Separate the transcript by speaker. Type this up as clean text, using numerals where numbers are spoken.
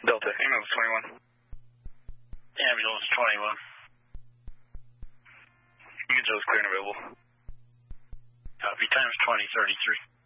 Speaker 1: Delta, ambulance 21.
Speaker 2: Ambulance 21.
Speaker 1: You can just clear and available.
Speaker 2: Copy, times 2033.